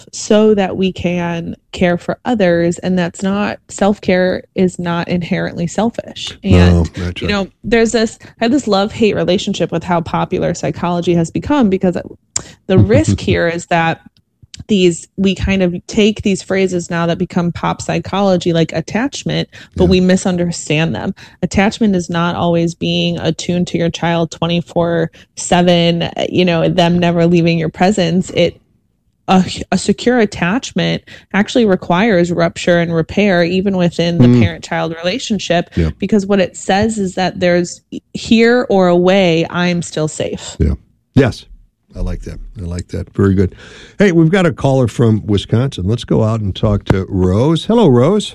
so that we can care for others. And that's not, self-care is not inherently selfish. And, right. I have this love-hate relationship with how popular psychology has become, because the risk here is that we kind of take these phrases now that become pop psychology, like attachment, but we misunderstand them. Attachment is not always being attuned to your child 24/7, them never leaving your presence. A secure attachment actually requires rupture and repair, even within the parent-child relationship, because what it says is that there's here or away, I'm still safe. Yeah. Yes. I like that. Very good. Hey, we've got a caller from Wisconsin. Let's go out and talk to Rose. Hello, Rose.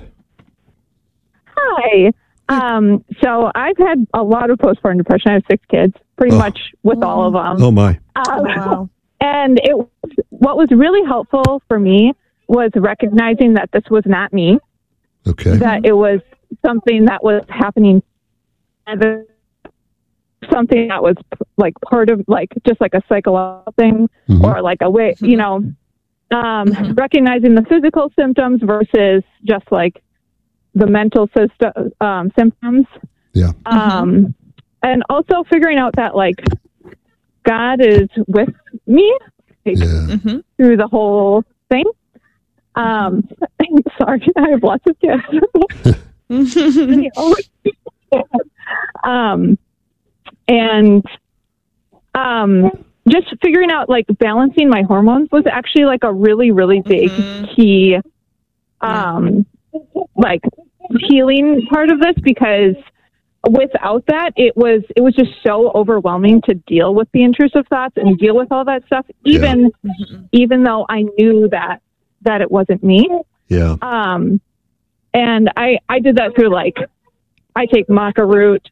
Hi. So I've had a lot of postpartum depression. I have 6 kids, pretty much with all of them. Oh, my. Wow. And what was really helpful for me was recognizing that this was not me. Okay. That it was something that was happening, something that was like part of just like a psychological thing, or like a way, recognizing the physical symptoms versus just like the mental symptoms. Yeah. And also figuring out that like God is with me through the whole thing. Sorry, I have lots of kids. Just figuring out like balancing my hormones was actually like a really, really big key, like healing part of this, because without that, it was just so overwhelming to deal with the intrusive thoughts and deal with all that stuff, even though I knew that it wasn't me. Yeah. And I did that through I take maca root.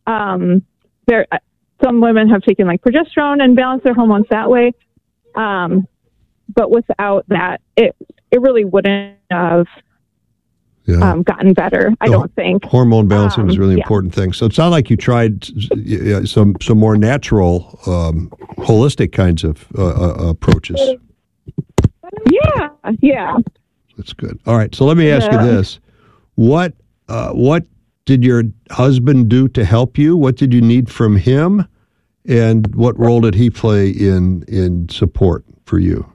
Some women have taken like progesterone and balanced their hormones that way. But without that, it really wouldn't have gotten better, I don't think. Hormone balancing is a really important thing. So it sounds like you tried some more natural, holistic kinds of approaches. Yeah. That's good. All right. So let me ask you this. What did your husband do to help you? What did you need from him? And what role did he play in support for you?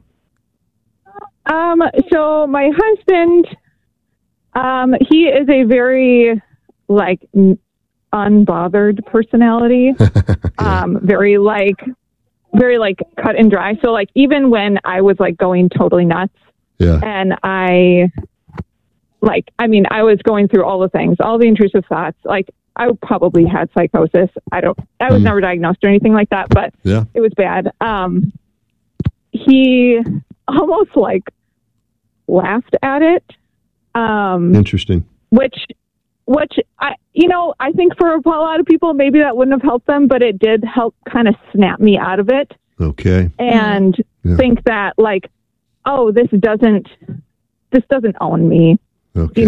So my husband, he is a very unbothered personality. Very cut and dry. So even when I was going totally nuts, and I was going through all the things, all the intrusive thoughts. I probably had psychosis. I was never diagnosed or anything like that, but it was bad. He almost laughed at it. Interesting. Which I think for a lot of people, maybe that wouldn't have helped them, but it did help kind of snap me out of it. Okay. And think that oh, this doesn't own me. Okay.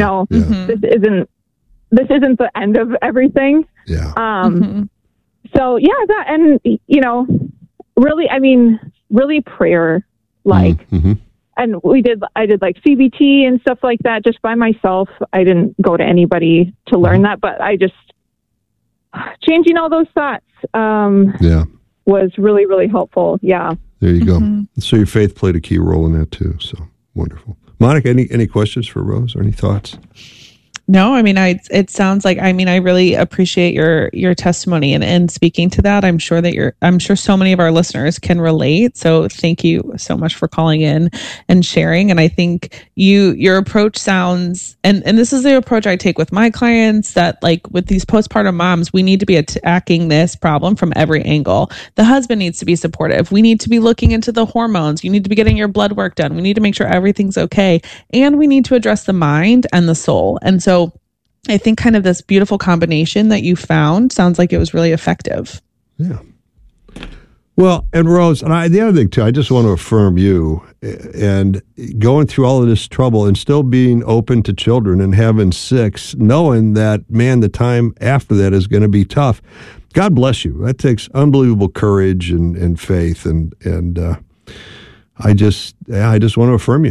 This isn't the end of everything. Yeah. So that, and really, really prayer, and I did CBT and stuff like that just by myself. I didn't go to anybody to learn that, but I just changing all those thoughts, was really, really helpful. Yeah. There you go. So your faith played a key role in that too. So wonderful. Monica, any questions for Rose or any thoughts? No, it sounds like, I really appreciate your testimony and speaking to that. I'm sure so many of our listeners can relate. So thank you so much for calling in and sharing. And I think your approach sounds, and this is the approach I take with my clients, that with these postpartum moms, we need to be attacking this problem from every angle. The husband needs to be supportive. We need to be looking into the hormones. You need to be getting your blood work done. We need to make sure everything's okay. And we need to address the mind and the soul. And so I think kind of this beautiful combination that you found sounds like it was really effective. Yeah. Well, and Rose, and the other thing too, I just want to affirm you and going through all of this trouble and still being open to children and having 6, knowing that, man, the time after that is going to be tough. God bless you. That takes unbelievable courage and faith. And I just want to affirm you.